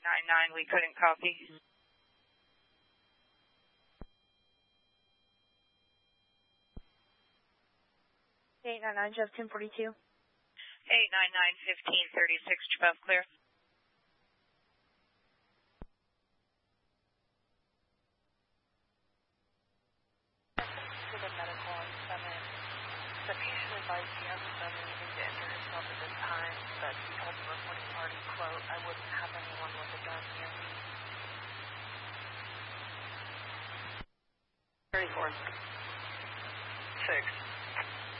899, we couldn't copy. 899, Jeff 1042. 899, 1536, Jeff clear. For the medical on Summit, the patient advised he hasn't done anything to injure himself at this time, but he told the reporting party, quote, I wouldn't have anyone with a gun near me. 34. 6.